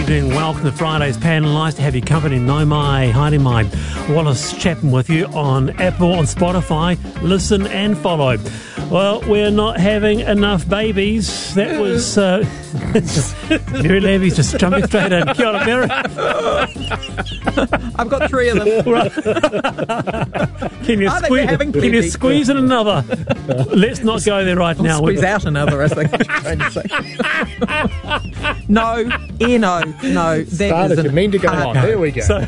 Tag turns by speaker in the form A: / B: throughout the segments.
A: evening. Welcome to Friday's panel. Nice to have you company. No mai, Heidi mai. Wallace chatting with you on Apple, on Spotify. Listen and follow. Well, we're not having enough babies. That was Mary Levy's just jumping straight in. Kia ora, Mary.
B: I've got 3 of them.
A: Can you squeeze in another? Let's not go there right now.
B: Squeeze out another, I think you're trying to say. No. That
C: you mean to go on. There we go.
A: So,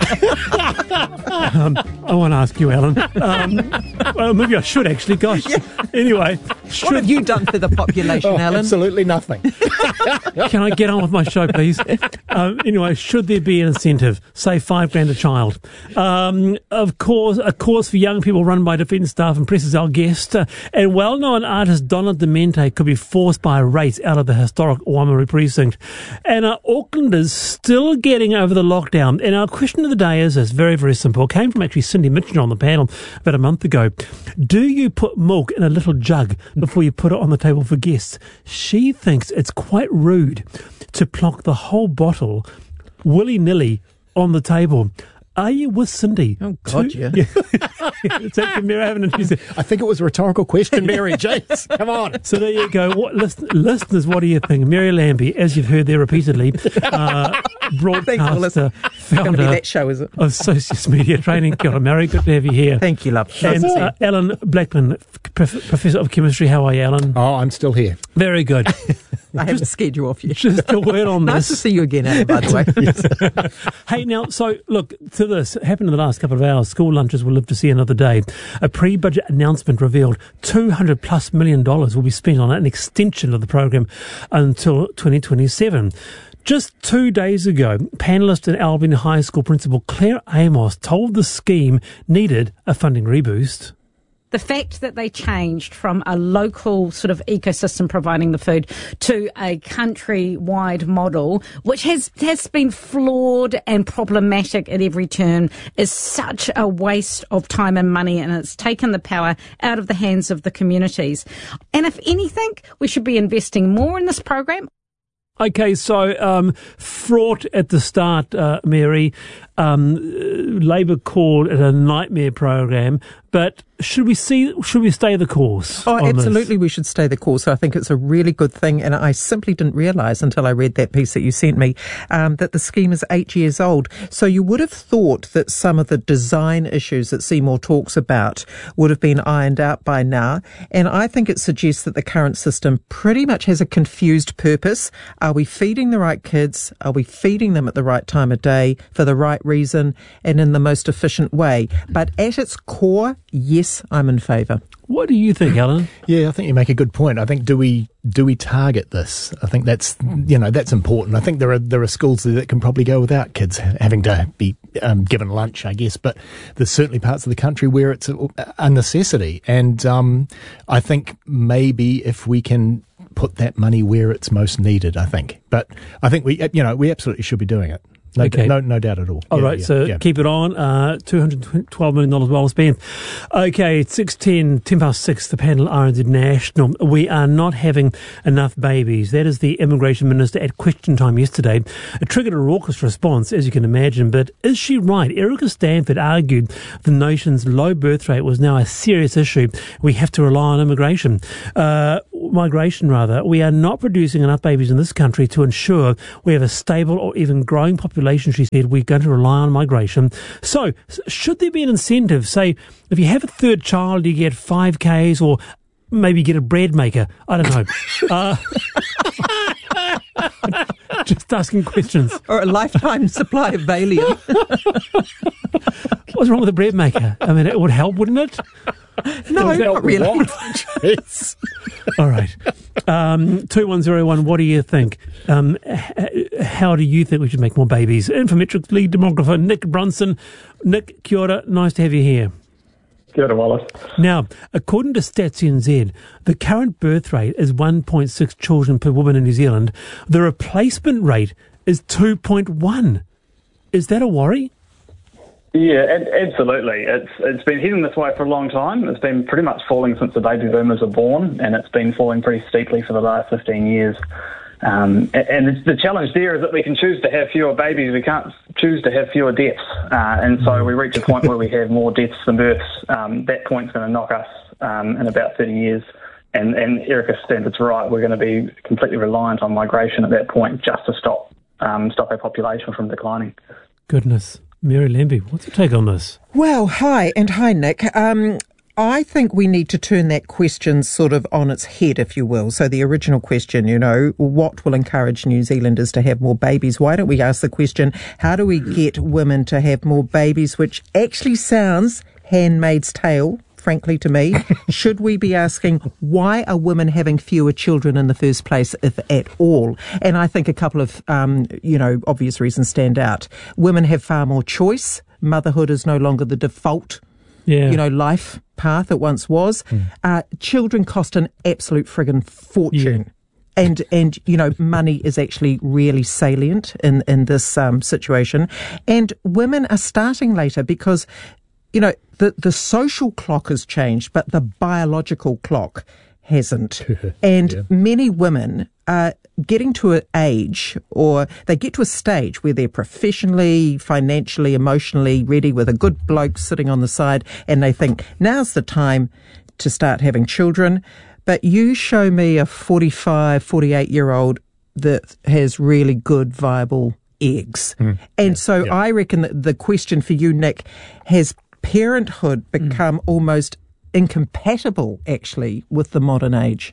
A: I want to ask you, Alan. Well, maybe I should actually. Gosh. Yeah. Anyway.
B: What have you done for the population, Alan?
C: Absolutely nothing.
A: Can I get on with my show, please? Anyway, should there be an incentive? Say $5,000 a child. Of course, a course for young people run by Defence Staff impresses our guest. And well-known artist Donna Demente could be forced by a race out of the historic Waimaru precinct. And Aucklanders still getting over the lockdown. And our question of the day is this, very, very simple. It came from actually Cindy Mitchell on the panel about a month ago. Do you put milk in a little jug before you put it on the table for guests? She thinks it's quite rude to plonk the whole bottle willy-nilly on the table. Are you with Cindy?
B: Oh, God, yeah.
A: It's actually Mary Avenant.
C: I think it was a rhetorical question, Mary. Jeez, come on.
A: So there you go. Listeners, what do you think? Mary Lambie, as you've heard there repeatedly, broadcaster, founder
B: that show, is it?
A: of Socius Media Training. Kia ora, Mary. Good to have you here.
B: Thank you, love.
A: And Alan Blackman, Professor of Chemistry. How are you, Alan?
C: Oh, I'm still here.
A: Very good.
B: I have to schedule off you.
A: Just a word on
B: Nice
A: this.
B: to see you again, Alan, by the way.
A: Hey, now, so look, to this, it happened in the last couple of hours. School lunches will live to see another day. A pre-budget announcement revealed $200+ million will be spent on an extension of the program until 2027. Just 2 days ago, panellist and Albany High School principal Claire Amos told the scheme needed a funding reboost.
D: The fact that they changed from a local sort of ecosystem providing the food to a country-wide model, which has been flawed and problematic at every turn, is such a waste of time and money, and it's taken the power out of the hands of the communities. And if anything, we should be investing more in this program.
A: Okay, so fraught at the start, Mary. Labor called it a nightmare program, but should we stay the course?
B: Oh,
A: on
B: absolutely,
A: this?
B: we should stay the course. I think it's a really good thing, and I simply didn't realise until I read that piece that you sent me that the scheme is 8 years old. So you would have thought that some of the design issues that Seymour talks about would have been ironed out by now, and I think it suggests that the current system pretty much has a confused purpose. Are we feeding the right kids? Are we feeding them at the right time of day for the right reason and in the most efficient way? But at its core, yes, I'm in favour.
A: What do you think, Alan?
C: Yeah, I think you make a good point. I think do we target this? I think that's important. I think there are schools that can probably go without kids having to be given lunch, I guess. But there's certainly parts of the country where it's a necessity, and I think maybe if we can put that money where it's most needed, I think. But I think we absolutely should be doing it. No,
A: Okay.
C: no doubt at all.
A: All right, keep it on. $212 million well spent. Okay, it's 6:10 the panel are international. We are not having enough babies. That is the Immigration Minister at question time yesterday. It triggered a raucous response, as you can imagine. But is she right? Erica Stanford argued the nation's low birth rate was now a serious issue. We have to rely on migration. We are not producing enough babies in this country to ensure we have a stable or even growing population. She said we're going to rely on migration. So should there be an incentive? Say, if you have a third child, you get 5Ks, or maybe get a bread maker. I don't know. Just asking questions.
B: Or a lifetime supply of Valium.
A: What's wrong with a bread maker? I mean, it would help, wouldn't it?
B: No, not really.
A: All right. 2101, what do you think? How do you think we should make more babies? Infometrics lead demographer Nick Brunson. Nick, kia ora, nice to have you here.
E: Kia ora, Wallace.
A: Now, according to Stats NZ, the current birth rate is 1.6 children per woman in New Zealand. The replacement rate is 2.1. Is that a worry?
E: Yeah, absolutely. It's been heading this way for a long time. It's been pretty much falling since the baby boomers were born, and it's been falling pretty steeply for the last 15 years. And the challenge there is that we can choose to have fewer babies, we can't choose to have fewer deaths. And so we reach a point where we have more deaths than births. That point's going to knock us in about 30 years. And Erica Stanford's right, we're going to be completely reliant on migration at that point just to stop our population from declining.
A: Goodness. Mary Lambie, what's your take on this?
B: Well, hi Nick. I think we need to turn that question sort of on its head, if you will. So the original question, what will encourage New Zealanders to have more babies? Why don't we ask the question, how do we get women to have more babies, which actually sounds Handmaid's Tale, frankly, to me. Should we be asking, why are women having fewer children in the first place, if at all? And I think a couple of, obvious reasons stand out. Women have far more choice. Motherhood is no longer the default life path it once was. Children cost an absolute friggin' fortune. Yeah. And money is actually really salient in this situation. And women are starting later because, the social clock has changed, but the biological clock hasn't. And many women are getting to an age, or they get to a stage where they're professionally, financially, emotionally ready with a good bloke sitting on the side, and they think, now's the time to start having children. But you show me a 45, 48-year-old that has really good, viable eggs. I reckon that the question for you, Nick, has parenthood become almost incompatible, actually, with the modern age?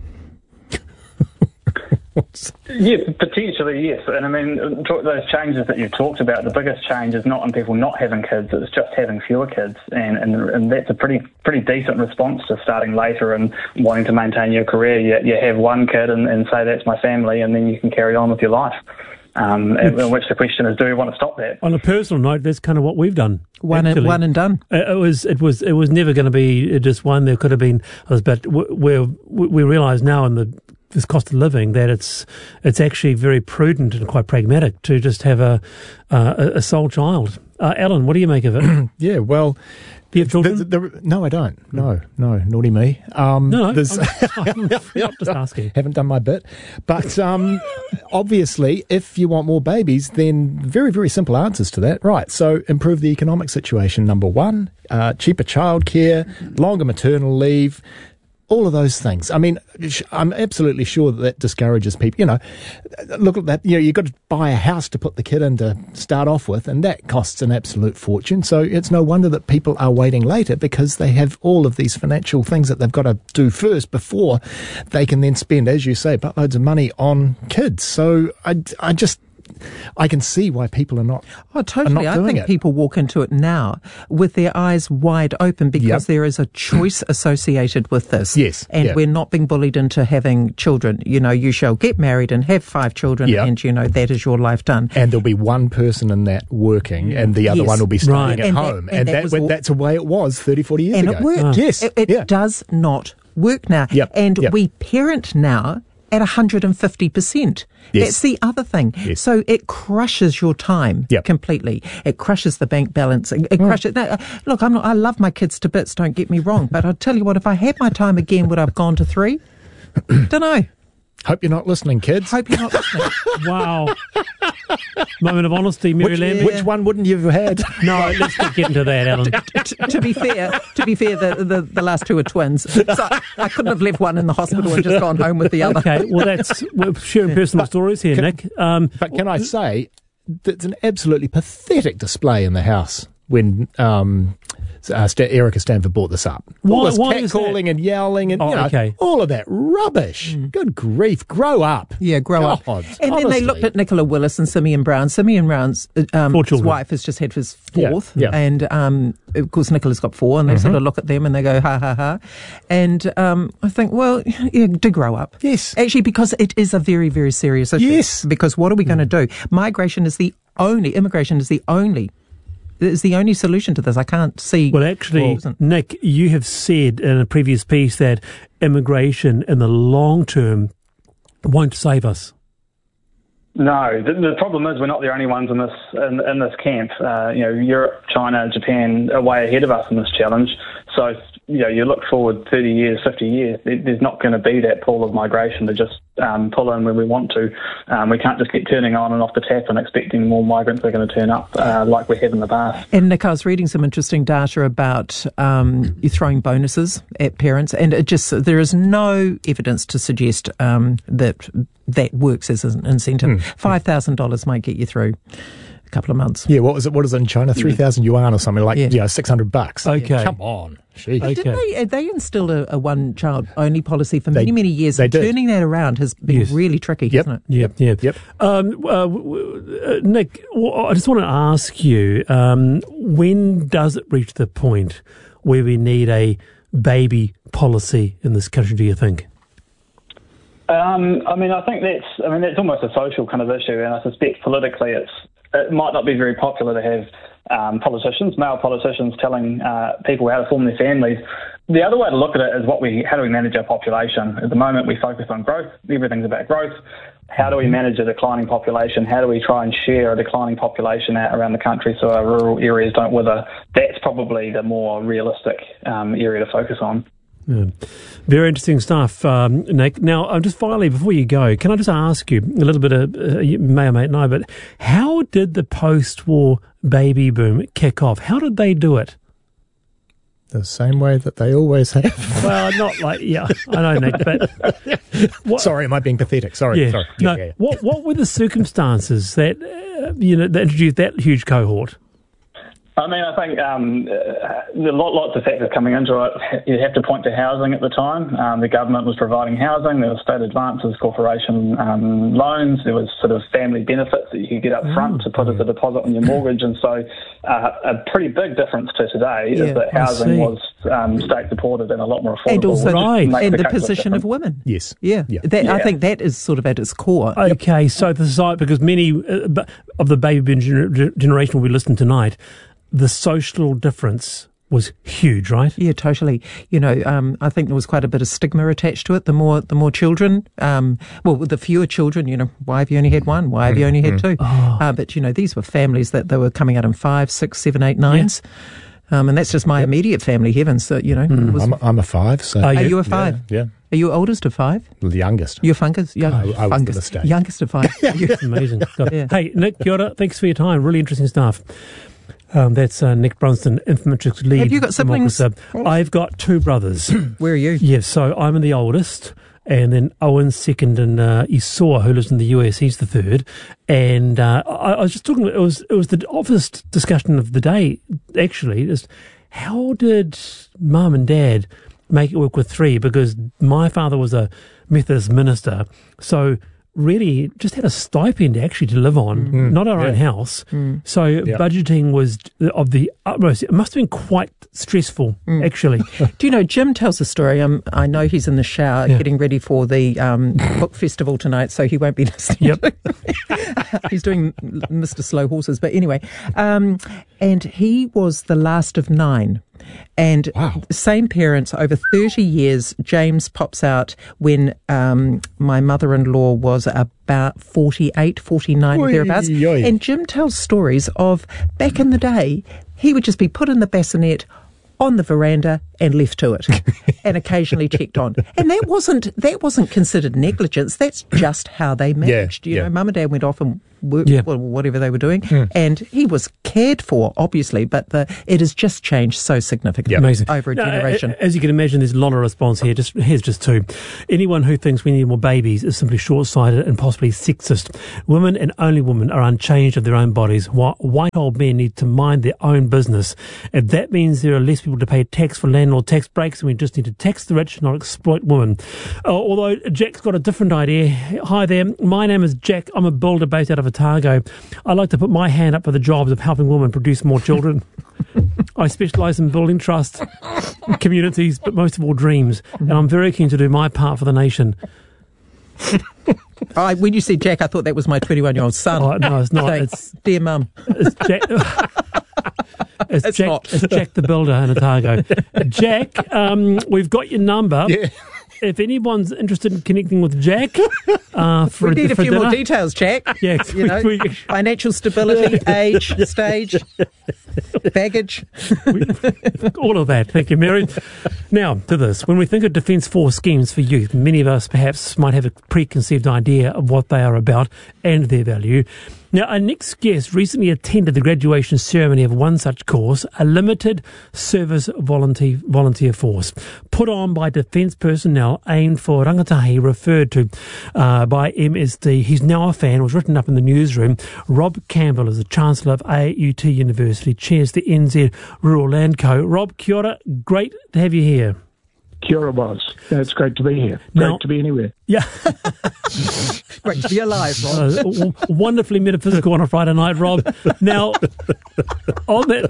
E: Yeah, potentially, yes. And I mean, those changes that you've talked about, the biggest change is not in people not having kids, it's just having fewer kids. And that's a pretty decent response to starting later and wanting to maintain your career. You have one kid and say, that's my family, and then you can carry on with your life. In which the question is, do we want to stop that?
A: On a personal note, that's kind of what we've done.
B: One and done.
A: It was never going to be just one. There could have been others, but we realise now in this cost of living that it's actually very prudent and quite pragmatic to just have a sole child. Alan, what do you make of it?
C: Yeah, well,
A: do you have children?
C: No, I don't. No, naughty me.
A: I'm just asking.
C: Haven't done my bit. But obviously, if you want more babies, then very, very simple answers to that. Right, so improve the economic situation, number one. Cheaper childcare, longer maternal leave, all of those things. I mean, I'm absolutely sure that discourages people. Look at that. You've got to buy a house to put the kid in to start off with, and that costs an absolute fortune. So it's no wonder that people are waiting later, because they have all of these financial things that they've got to do first before they can then spend, as you say, buttloads of money on kids. So I can see why people are not.
B: Oh, totally.
C: I
B: think people walk into it now with their eyes wide open, because there is a choice associated with this.
C: Yes.
B: And we're not being bullied into having children. You shall get married and have 5 children, and that is your life done.
C: And there'll be one person in that working, and the other one will be staying at home. And that's the way it was 30, 40 years ago.
B: And it worked.
C: Yes.
B: It does not work now. We parent now at 150%.
C: Yes.
B: That's the other thing.
C: Yes.
B: So it crushes your time completely. It crushes the bank balance. It crushes. Now, look, I love my kids to bits, don't get me wrong, but I'll tell you what, if I had my time again, would I have gone to 3? Don't know.
C: Hope you're not listening, kids.
B: Hope you're not listening.
A: Wow. Moment of honesty, Mary Lambie.
C: Which one wouldn't you have had?
A: No, let's not get into that, Alan.
B: To be fair, the last 2 are twins. So I couldn't have left one in the hospital and just gone home with the other.
A: Okay, well, we're sharing personal stories here, Nick.
C: But can I say, it's an absolutely pathetic display in the house when Erica Stanford brought this up. All this catcalling and yelling and all of that rubbish. Good grief, grow up.
B: Yeah, grow up. And then they looked at Nicola Willis and Simeon Brown. Simeon Brown's wife has just had his 4th. Yeah. And of course Nicola's got 4, and they sort of look at them and they go, ha, ha, ha. And I think, well, do grow up.
C: Yes.
B: Actually, because it is a very, very serious issue.
C: Yes.
B: Because what are we going to do? Immigration is the only solution to this. I can't see.
A: Well, actually, Nick, you have said in a previous piece that immigration in the long term won't save us.
E: No, the problem is we're not the only ones in this camp. Europe, China, Japan are way ahead of us in this challenge. So, you look forward 30 years, 50 years, there's not going to be that pool of migration to just pull in when we want to. We can't just keep turning on and off the tap and expecting more migrants are going to turn up like we have in the past.
B: And Nick, I was reading some interesting data about you throwing bonuses at parents, and there is no evidence to suggest that works as an incentive. $5,000 might get you through a couple of months.
C: Yeah, what is it in China? 3,000 yuan or something, like $600.
A: Okay.
C: Come on. Jeez.
B: Didn't they instilled a one-child only policy for many years?
C: They did.
B: Turning that around has been really tricky, hasn't it?
A: Yep. Nick, I just want to ask you, when does it reach the point where we need a baby policy in this country, do you think?
E: I think that's almost a social kind of issue, and I suspect politically it might not be very popular to have male politicians telling people how to form their families. The other way to look at it is how do we manage our population? At the moment, we focus on growth. Everything's about growth. How do we manage a declining population? How do we try and share a declining population out around the country so our rural areas don't wither? That's probably the more realistic area to focus on.
A: Yeah. Very interesting stuff, Nick. Now, just finally, before you go, can I just ask you a little bit of, you may or may not know, but how did the post-war baby boom kick off? How did they do it?
C: The same way that they always have.
A: Well, not like, I know, Nick, but...
C: Sorry, am I being pathetic? Sorry.
A: No. What were the circumstances that, that introduced that huge cohort?
E: I think there are lots of factors coming into it. You have to point to housing at the time. The government was providing housing. There were state advances, corporation loans. There was sort of family benefits that you could get up front to put as a deposit on your mortgage. And so a pretty big difference to today is that housing was state supported and a lot more affordable.
B: And also
E: and
B: the position of women.
C: Yes.
B: Yeah. I think that is sort of at its core.
A: Okay, so the society, because many of the baby boom generation will be listening tonight, the social difference was huge, right?
B: Yeah, totally. I think there was quite a bit of stigma attached to it. The more children, the fewer children, why have you only had one? Why have you only had two? But, these were families that they were coming out in 5, 6, 7, 8, 9s. And that's just my immediate family, heavens. So,
C: I'm a 5. So.
B: Are you a 5?
C: Yeah.
B: Are you oldest of 5?
C: The youngest.
B: You're youngest?
C: I was the mistake.
B: Youngest of 5.
A: Amazing. Hey, Nick, kia ora. Thanks for your time. Really interesting stuff. That's Nick Brunston, Informatrix lead.
B: Have you got siblings?
A: I've got 2 brothers.
B: Where are you?
A: Yes, so I'm the oldest, and then Owen's second, and Issaw, who lives in the US, he's the third. And I was just talking, it was the obvious discussion of the day, actually, is how did Mum and Dad make it work with 3? Because my father was a Methodist minister, so really just had a stipend actually to live on, not our own house. So budgeting was of the utmost. It must have been quite stressful, actually.
B: Do you know, Jim tells a story. I know he's in the shower getting ready for the book festival tonight, so he won't be listening.
A: Yep.
B: He's doing Mr. Slow Horses. But anyway, and he was the last of 9. And same parents over 30 years. James pops out when my mother-in-law was about 48, 49, thereabouts. And Jim tells stories of back in the day, he would just be put in the bassinet on the veranda and left to it, and occasionally checked on. And that wasn't considered negligence. That's just how they managed. You know, Mum and Dad went off and worked, whatever they were doing, and he was cared for, obviously, but it has just changed so significantly over a generation.
A: As you can imagine, there's a lot of response here. Here's just 2. Anyone who thinks we need more babies is simply short-sighted and possibly sexist. Women and only women are unchanged of their own bodies. White old men need to mind their own business. If that means there are less people to pay tax for landlord tax breaks, and we just need to tax the rich, not exploit women. Although Jack's got a different idea. Hi there, my name is Jack. I'm a builder based out of Otago. I like to put my hand up for the jobs of helping women produce more children. I specialise in building trust, communities, but most of all dreams. And I'm very keen to do my part for the nation.
B: When you said Jack, I thought that was my 21-year-old son.
A: Oh, no, it's not.
B: It's dear Mum.
A: It's Jack. It's Jack the Builder in Otago. Jack, we've got your number.
C: Yeah.
A: if anyone's interested in connecting with Jack, for
B: We need a few
A: dinner,
B: more details, Jack.
A: Yeah,
B: Financial stability, age, stage, baggage.
A: all of that. Thank you, Mary. Now, to this. When we think of Defence Force schemes for youth, many of us perhaps might have a preconceived idea of what they are about and their value. Now, our next guest recently attended the graduation ceremony of one such course, a limited service volunteer force, put on by defence personnel aimed for rangatahi referred to by MSD. He's now a fan, was written up in the newsroom. Rob Campbell is the Chancellor of AUT University, chairs the NZ Rural Land Co. Rob, kia ora, great to have you here.
F: Kia ora, Boz. It's great to be here. Great to be anywhere.
A: Yeah.
B: Great to be alive, Rob.
A: Wonderfully metaphysical on a Friday night, Rob. Now, on that...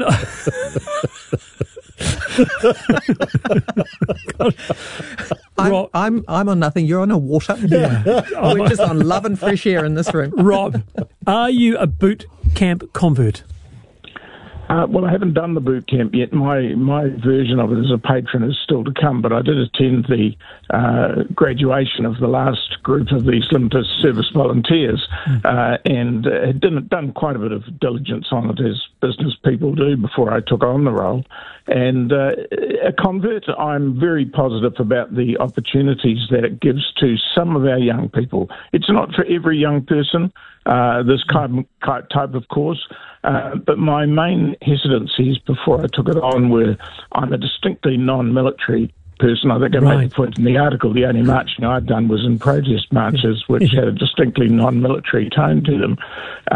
B: I'm on nothing. You're on a water.
A: Yeah.
B: We're just on love and fresh air in this room.
A: Rob, are you a boot camp convert?
F: Well, I haven't done the boot camp yet. My version of it as a patron is still to come, but I did attend the graduation of the last group of these limited service volunteers and had done quite a bit of diligence on it, as business people do, before I took on the role. And a convert, I'm very positive about the opportunities that it gives to some of our young people. It's not for every young person, this type of course, but my main hesitancies before I took it on were I'm a distinctly non-military person. I think I made the point in the article, the only marching I'd done was in protest marches, which had a distinctly non-military tone to them.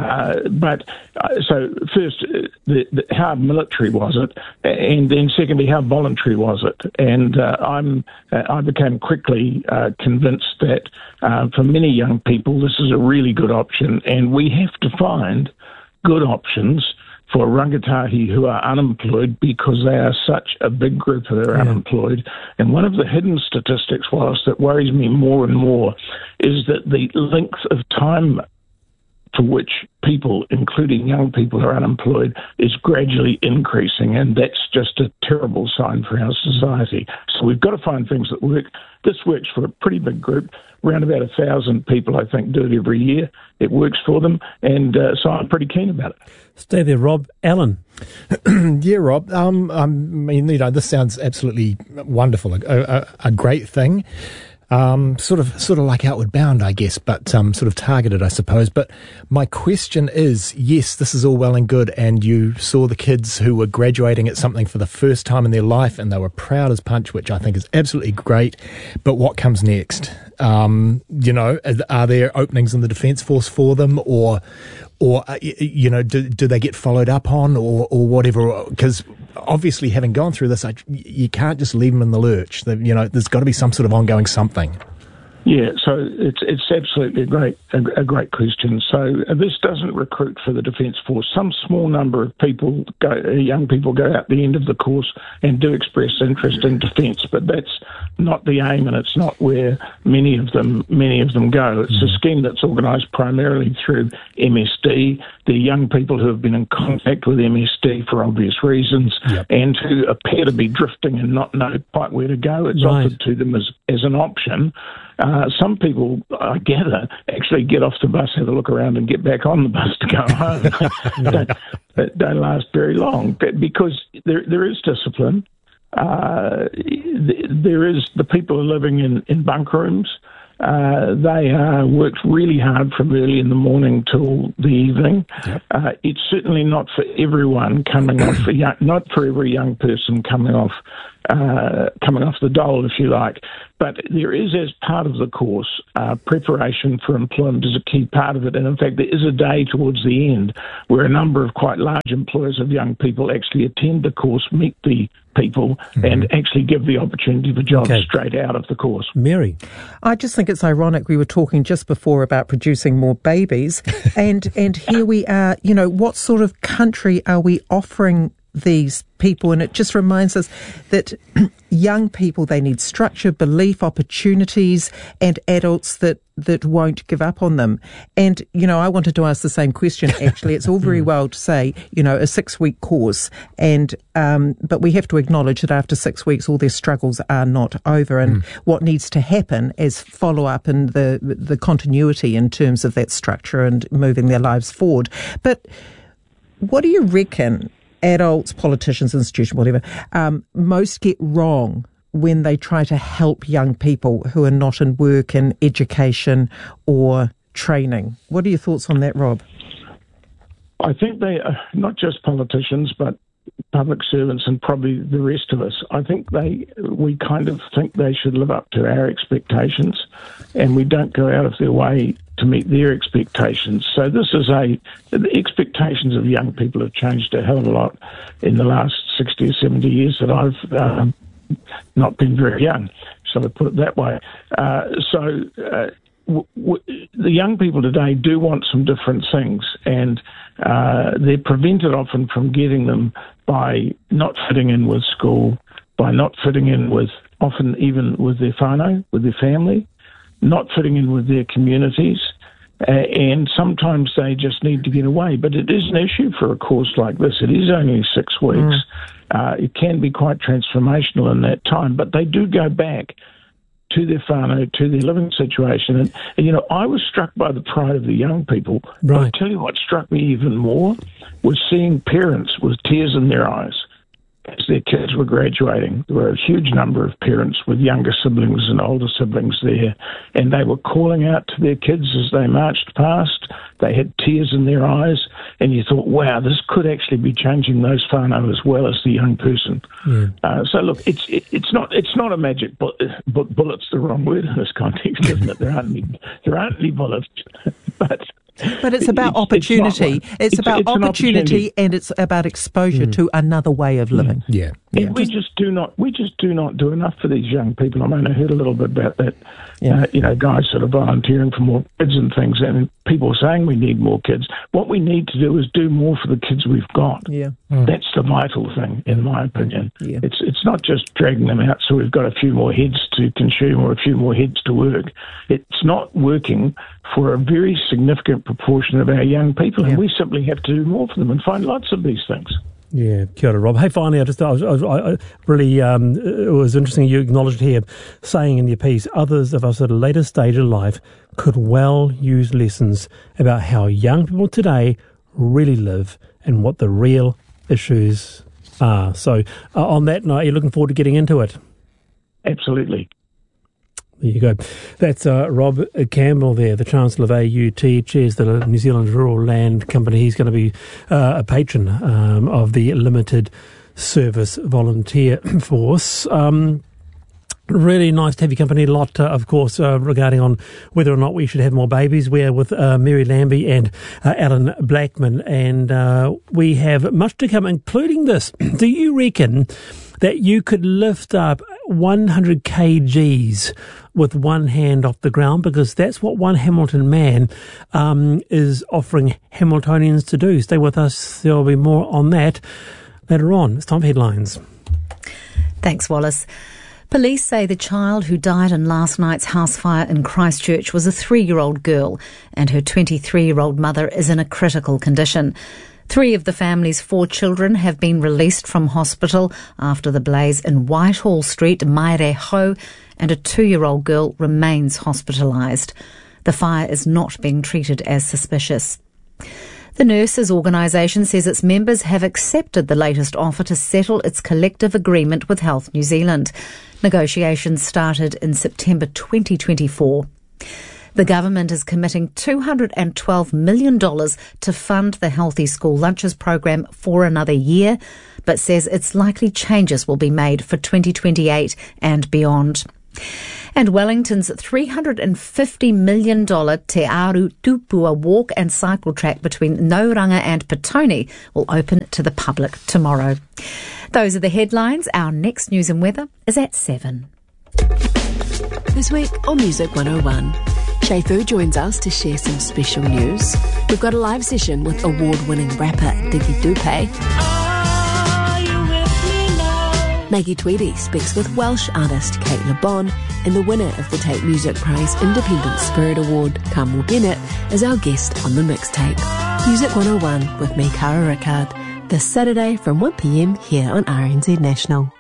F: So first, how military was it? And then secondly, how voluntary was it? And I became quickly convinced that for many young people, this is a really good option, and we have to find good options for rangatahi who are unemployed, because they are such a big group that are unemployed. And one of the hidden statistics, Wallace, that worries me more and more is that the length of time for which people, including young people, are unemployed is gradually increasing, and that's just a terrible sign for our society. So we've got to find things that work. This works for a pretty big group. Around about 1,000 people, I think, do it every year. It works for them, and so I'm pretty keen about it.
A: Stay there, Rob. Alan.
C: Yeah, Rob. I mean, this sounds absolutely wonderful, a great thing. Sort of like Outward Bound, I guess, but sort of targeted, I suppose. But my question is, yes, this is all well and good, and you saw the kids who were graduating at something for the first time in their life, and they were proud as punch, which I think is absolutely great. But what comes next? Are there openings in the Defence Force for them, or do they get followed up on, or whatever? Because obviously, having gone through this, you can't just leave them in the lurch. There's got to be some sort of ongoing something.
F: Yeah, so it's absolutely a great question. So this doesn't recruit for the Defence Force. Some small number of young people go out the end of the course and do express interest in defence, but that's not the aim, and it's not where many of them go. It's a scheme that's organised primarily through MSD. The young people who have been in contact with MSD for obvious reasons, and who appear to be drifting and not know quite where to go. It's offered to them as an option. Some people, I gather, actually get off the bus, have a look around, and get back on the bus to go home. Don't last very long, but because there is discipline. There is the people who are living in bunk rooms. They worked really hard from early in the morning till the evening. It's certainly not for everyone coming off, not for every young person coming off the dole, if you like. But there is, as part of the course, preparation for employment is a key part of it. And in fact, there is a day towards the end where a number of quite large employers of young people actually attend the course, meet the people, and actually give the opportunity for jobs straight out of the course.
A: Mary?
B: I just think it's ironic. We were talking just before about producing more babies, and here we are, what sort of country are we offering these people? And it just reminds us that young people, they need structure, belief, opportunities, and adults that that won't give up on them. And, I wanted to ask the same question, actually. It's all very well to say, a 6-week course, and but we have to acknowledge that after 6 weeks, all their struggles are not over. And what needs to happen is follow-up and the continuity in terms of that structure and moving their lives forward. But what do you reckon adults, politicians, institutions, whatever, most get wrong when they try to help young people who are not in work and education or training? What are your thoughts on that, Rob?
F: I think they are not just politicians, but public servants and probably the rest of us. I think we kind of think they should live up to our expectations, and we don't go out of their way to meet their expectations. So the expectations of young people have changed a hell of a lot in the last 60 or 70 years that I've not been very young, so I put it that way. The young people today do want some different things, and they're prevented often from getting them by not fitting in with school, by not fitting in with, often even with their whānau, with their family, not fitting in with their communities, and sometimes they just need to get away. But it is an issue for a course like this. It is only 6 weeks. It can be quite transformational in that time, but they do go back to their whānau, to their living situation. And I was struck by the pride of the young people. Right. But I tell you what struck me even more was seeing parents with tears in their eyes as their kids were graduating. There were a huge number of parents with younger siblings and older siblings there, and they were calling out to their kids as they marched past. They had tears in their eyes, and you thought, wow, this could actually be changing those whānau as well as the young person. Yeah. So look, it's not a magic bullet. Bullet's the wrong word in this context, isn't it? There aren't any bullets,
B: But it's about opportunity. It's about opportunity, and it's about exposure to another way of living.
C: Yeah.
F: And we just do not do enough for these young people. I mean, I heard a little bit about that. Guys sort of volunteering for more kids and things, and people saying we need more kids. What we need to do is do more for the kids we've got.
B: Yeah.
F: That's the vital thing, in my opinion. Yeah. It's not just dragging them out so we've got a few more heads to consume or a few more heads to work. It's not working for a very significant proportion of our young people, and we simply have to do more for them and find lots of these things.
A: Yeah, kia ora, Rob. Hey, finally, I really, it was interesting you acknowledged here, saying in your piece, others of us at a later stage of life could well use lessons about how young people today really live and what the real issues are. So on that note, you're looking forward to getting into it?
F: Absolutely.
A: There you go. That's Rob Campbell there, the Chancellor of AUT, chairs the New Zealand Rural Land Company. He's going to be a patron of the Limited Service Volunteer Force. Really nice to have your company. A lot, of course, regarding on whether or not we should have more babies. We're with Mary Lambie and Alan Blackman, and we have much to come, including this. Do you reckon that you could lift up 100 kgs with one hand off the ground? Because that's what one Hamilton man is offering Hamiltonians to do. Stay with us. There will be more on that later on. It's time for headlines.
D: Thanks, Wallace. Police say the child who died in last night's house fire in Christchurch was a 3-year-old girl, and her 23-year-old mother is in a critical condition. 3 of the family's 4 children have been released from hospital after the blaze in Whitehall Street, Maireho, and a 2-year-old girl remains hospitalised. The fire is not being treated as suspicious. The nurses' organisation says its members have accepted the latest offer to settle its collective agreement with Health New Zealand. Negotiations started in September 2024. The government is committing $212 million to fund the Healthy School Lunches program for another year, but says it's likely changes will be made for 2028 and beyond. And Wellington's $350 million Te Aru Tupua walk and cycle track between Nauranga and Petone will open to the public tomorrow. Those are the headlines. Our next news and weather is at 7.
G: This week on Music 101, Shea Fu joins us to share some special news. We've got a live session with award-winning rapper Diggy Dupe. Maggie Tweedy speaks with Welsh artist Kate Le Bon, And the winner of the Take Music Prize Independent Spirit Award, Carmel Bennett, is our guest on the mixtape. Music 101 with me, Cara Rickard, this Saturday from 1pm here on RNZ National.